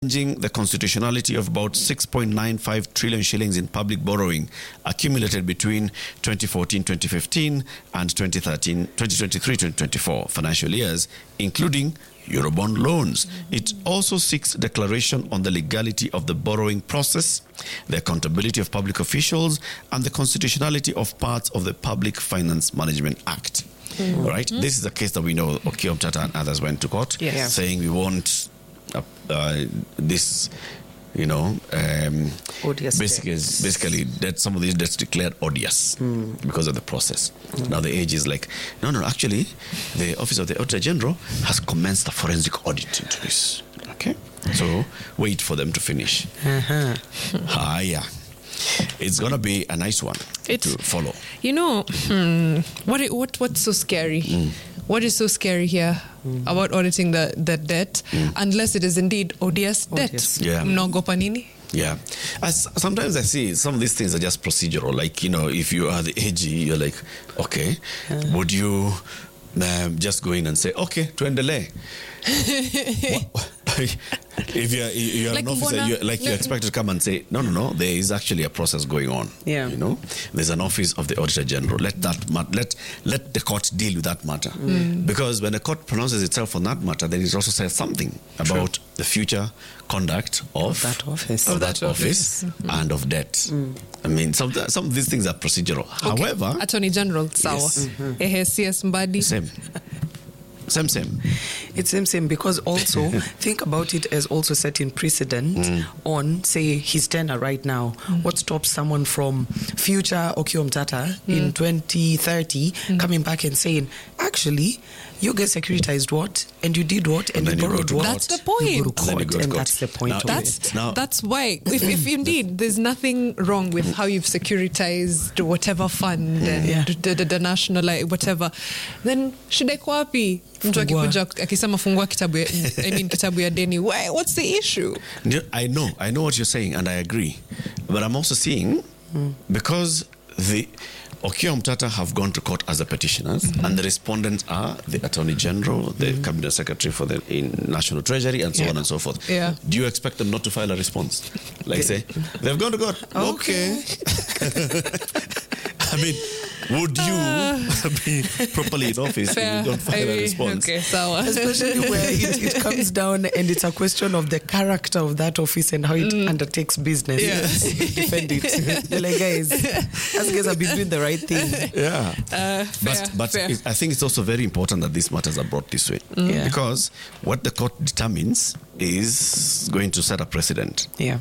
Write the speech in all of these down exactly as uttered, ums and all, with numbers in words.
the constitutionality of about six point nine five trillion shillings in public borrowing accumulated between twenty fourteen twenty fifteen and twenty thirteen twenty twenty-three twenty twenty-four financial years, including Eurobond loans. It also seeks declaration on the legality of the borrowing process, the accountability of public officials, and the constitutionality of parts of the Public Finance Management Act. Mm-hmm. All right? Mm-hmm. This is a case that we know Okiya Omtata and others went to court, yes. saying we want uh, uh, this, you know, um, odious basically, debts. basically that some of these debts declared odious mm. because of the process. Mm. Now the age is like, no, no, actually, the Office of the Auditor General has commenced a forensic audit into this. Okay? So wait for them to finish. Uh-huh. Ah, yeah. It's going to be a nice one it's, to follow. You know, hmm, what, what what's so scary? Mm. What is so scary here mm. about auditing the, the debt, mm. unless it is indeed odious, odious. debt? Yeah. Mnaogopa nini? Yeah. As, sometimes I see some of these things are just procedural. Like, you know, if you are the A G, you're like, okay, uh. would you um, just go in and say, okay, tuendelee? If you're, you're like an officer, Bona, you're, like you're expected to come and say, no, no, no, there is actually a process going on. Yeah. You know, there's an office of the Auditor General. Let that let let the court deal with that matter. Mm. Because when the court pronounces itself on that matter, then it also says something about True. the future conduct of, of that office, of of that, that office, office. Mm-hmm. and of debt. Mm. I mean, some some of these things are procedural. Okay. However, Attorney General, sawa. Yes. Mm-hmm. Ehe, C S Mbadi. Same. Same, same. It's same, same, because also think about it as also setting precedent mm. on, say, his tenure right now. Mm. What stops someone from future Okiya Omtata mm. in twenty thirty mm. coming back and saying, actually, you guys securitized what? And you did what? And, and you borrowed what? That's the point. You go to court, and, and that's the point now, of that's, it. Now, that's why, if, if indeed there's nothing wrong with how you've securitized whatever fund mm. and yeah. the, the, the national, like, whatever, then shida iko wapi? Mtu akikuja akisema fungua kitabu ya, I mean kitabu ya deni. Why? What's the issue? I know, I know what you're saying, and I agree. But I'm also seeing, mm. because the Okiya Omtata have gone to court as the petitioners, mm-hmm. and the respondents are the Attorney General, the mm-hmm. Cabinet Secretary for the in National Treasury, and so yeah. on and so forth. Yeah. Do you expect them not to file a response? Like say, they've gone to court. Okay. okay. I mean, would you uh, be properly in office fair. if you don't file I mean, a response? Okay, so especially where it, it comes down and it's a question of the character of that office and how it mm. undertakes business. Yeah. Defend it. They're like, guys, us guys have been doing the right thing. Yeah. Uh, fair, but but fair. It, I think it's also very important that these matters are brought this way. Mm. Yeah. Because what the court determines is going to set a precedent. Yeah.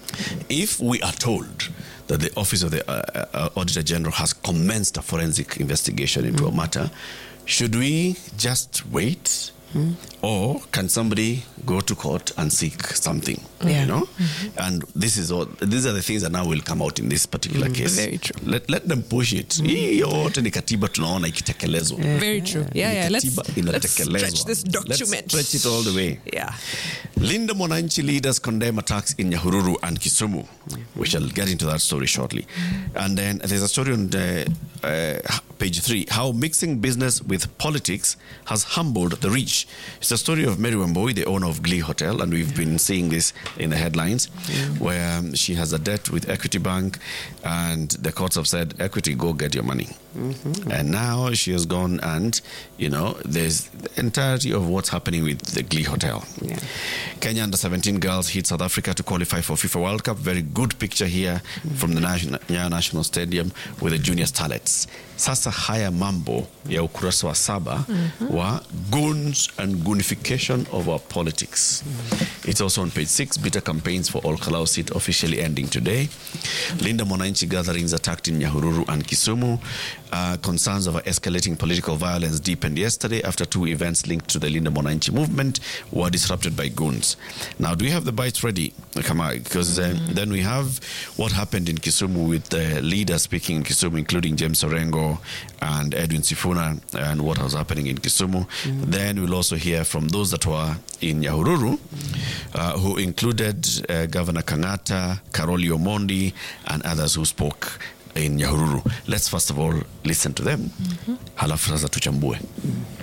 If we are told that the Office of the uh, uh, Auditor General has commenced a forensic investigation into mm. a matter, should we just wait? Mm. Or can somebody go to court and seek something? Yeah. You know? Mm-hmm. And this is all, these are the things that now will come out in this particular mm. case. Very true. Let, let them push it. Mm. Yote ni katiba tunaona ikitekelezwa. Very true. Yeah, yeah. Let's, let's stretch this document. Let's stretch it all the way. Yeah. Linda Mwananchi leaders condemn attacks in Nyahururu and Kisumu. Mm. We shall get into that story shortly. Mm. And then there's a story on the, uh, page three, how mixing business with politics has humbled the rich. It's a story of Mary Wambui, the owner of Glee Hotel, and we've been seeing this in the headlines, mm. where um, she has a debt with Equity Bank, and the courts have said, Equity, go get your money. Mm-hmm. And now she has gone and, you know, there's the entirety of what's happening with the Glee Hotel. Yeah. Kenya under seventeen girls hit South Africa to qualify for FIFA World Cup. Very good picture here mm-hmm. from the National, National Stadium with the junior starlets. Sasa haya mambo ya ukurasa wa saba mm-hmm. wa goons and goonification of our politics. Mm-hmm. It's also on page six. Bitter campaigns for Ol Kalou seat officially ending today. Mm-hmm. Linda Mwananchi gatherings attacked in Nyahururu and Kisumu. Uh, concerns over escalating political violence deepened yesterday after two events linked to the Linda Mwananchi movement were disrupted by goons. Now, do we have the bites ready, Kamai? Because uh, mm-hmm. then we have what happened in Kisumu with the leaders speaking in Kisumu, including James Orengo and Edwin Sifuna, and what was happening in Kisumu. Mm-hmm. Then we'll also hear from those that were in Nyahururu, mm-hmm. uh, who included uh, Governor Kangata, Karoli Omondi, and others who spoke in Nyahururu. Let's first of all listen to them. Mm-hmm. Halafu sasa tuchambue. Mm-hmm.